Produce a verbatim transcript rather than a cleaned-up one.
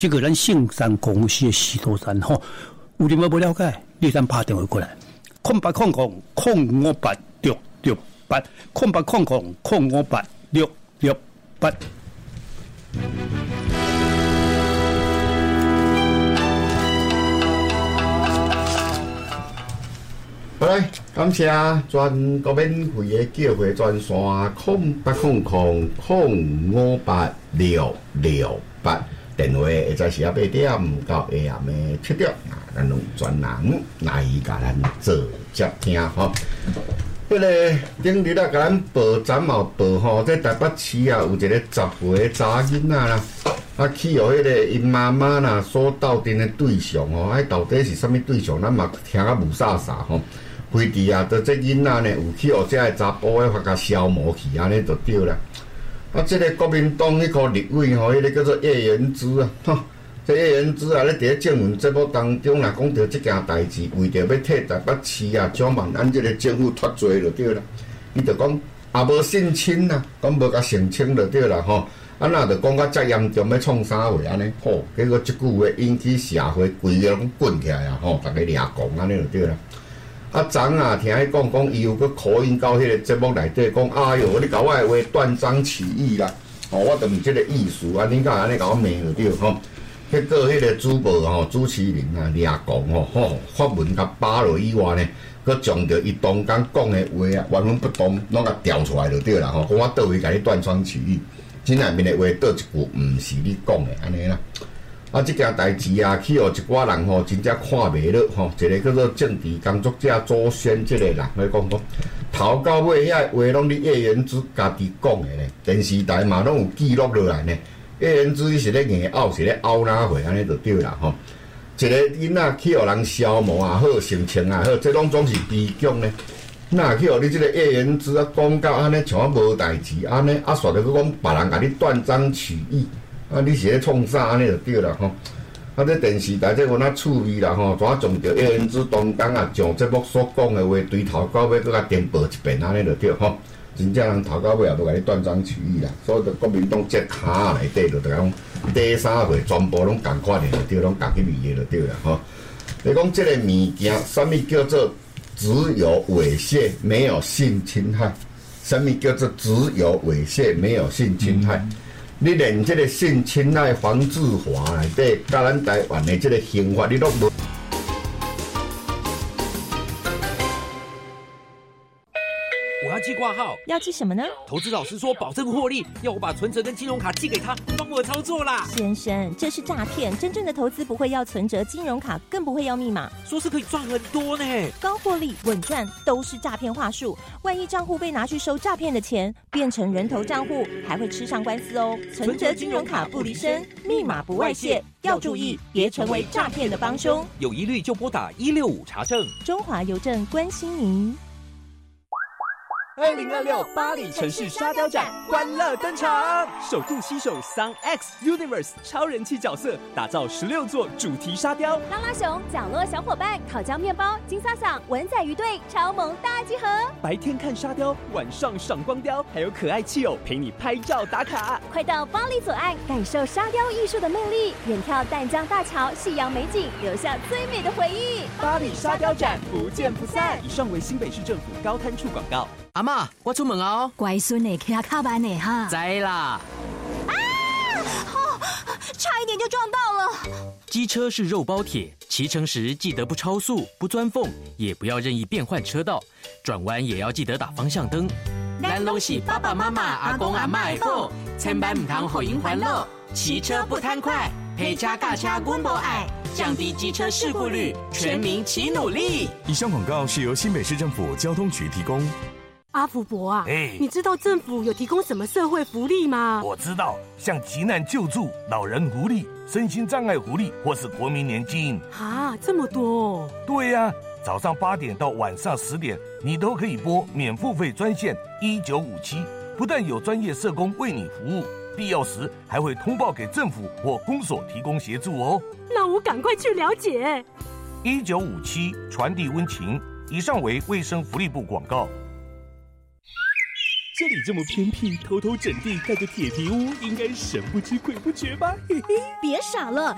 这个咱圣山公司的许多山吼，有你们不了解，你先打电话过来，空八空空空五八六六八，空八空空空五八六六八。 好来，感谢全国免费的叫货专线空八空空空五八六六八。电话会在十八点到下暗的七点，咱用专人来甲咱做接听吼。迄个顶日啊，甲咱报展嘛报吼，在台北市啊有一个十岁的查囡仔啦，啊去互迄个因妈妈啦所斗阵的对象吼，迄到底是啥物对象，咱嘛听啊无啥啥吼。非伫啊，着这囡仔呢有去互这个查甫的发甲消磨去，安尼就对啦。啊，这个国民党迄个立委吼，迄、那个叫做叶元之啊，吼，这叶元之啊，咧伫咧政论节目当中啦，讲到即件代志，为着要替台北市啊，蒋万安这个政府脱罪就对啦。伊就讲也无性侵啦，讲无甲性侵就对啦，吼。啊，那就讲甲遮严重，要创啥话安尼？吼，结果即句话引起社会规个拢滚起来啊，吼，逐个掠讲安尼就对啦。啊，昨啊，听伊讲讲，伊有个口音到迄个节目内底讲，哎哟，你甲我的话断章取义啦，哦，我都毋即个意思啊，恁甲安尼甲我骂就对吼。结果迄个主播吼，主持人啊，掠讲吼，吼发文甲扒落以外呢，佮将着伊当讲讲的话啊，原文不同，拢甲调出来就对啦吼。讲我倒位甲你断章取义，真内面的话倒一句毋是你讲的安尼啦。啊，即件代志啊，去互一寡人吼，真正看袂落吼。一个叫做政治工作者周宣即个人来讲讲，头到尾遐话拢你叶元之家己讲的呢，电视台嘛拢有记录落来呢。叶元之是咧硬拗，是咧拗哪回安尼就对啦吼。一个囡仔去互人消磨也好，性情也好，这拢总是悲剧呢。那去互你即个叶元之啊讲到安尼，像啊无代志安尼，啊煞着佮讲别人甲你断章取义。啊！你是咧创啥安尼就对啦吼！啊，这电视台这阮啊趣味啦吼，怎啊从着叶元之当当啊，将节目所讲的话，对头到尾搁甲颠簸一遍安尼就对吼。真正人头到尾也无甲你断章取义啦，所以着国民党这卡内底就着讲第三回全部拢共款的就对，拢共去味的就对啦吼。你讲这个物件，啥物叫做只有猥亵没有性侵害？啥物叫做只有猥亵没有性侵害？嗯，你连这个性侵害防治法内底，甲咱台湾的这个刑法，你都无。 我要寄挂号， 要寄什么呢？ 投资老师说保证获利，要我把存折跟金融卡寄给他，帮我操作啦。 先生，这是诈骗！真正的投资不会要存折、金融卡，更不会要密码。 说是可以赚很多呢， 高获利、稳赚都是诈骗话术。万一账户被拿去收诈骗的钱，变成人头账户，还会吃上官司哦。存折、金融卡不离身，密码不外泄，要注意，别成为诈骗的帮凶。 有疑虑就拨打一六五查证。 中华邮政关心您。 二零二六巴黎城市沙雕展欢乐登场，首度携手桑 X Universe 超人气角色，打造十六座主题沙雕。 拉拉熊、角落小伙伴、烤焦面包、金萨桑、文仔鱼队超萌大集合。 白天看沙雕，晚上赏光雕，还有可爱气友陪你拍照打卡。 快到巴黎左岸，感受沙雕艺术的魅力，远眺淡江大桥、夕阳美景，留下最美的回忆。 巴黎沙雕展不见不散。以上为新北市政府高滩处广告。阿嬷，我出门啊哦！ 乖孙呢，骑卡班呢哈。 知啦。 啊！哦，差一点就撞到了。 机车是肉包铁，骑乘时记得不超速、不钻缝，也不要任意变换车道，转弯也要记得打方向灯。咱拢是爸爸妈妈、阿公阿嬷的宝，千万唔通互因烦恼。骑车不贪快，陪车驾车阮无爱，降低机车事故率，全民齐努力。 以上广告是由新北市政府交通局提供。 阿福伯啊， 哎， 你知道政府有提供什么社会福利吗？ 我知道，像急难救助、老人福利、身心障碍福利，或是国民年金。 啊，这么多哦！ 对呀、啊，早上八点到晚上十点，你都可以拨免付费专线一九五七，不但有专业社工为你服务，必要时还会通报给政府或公所提供协助哦。 那我赶快去了解。 一九五七传递温情。以上为卫生福利部广告。 这里这么偏僻，偷偷整地盖个铁皮屋，应该神不知鬼不觉吧？嘿嘿， 别傻了，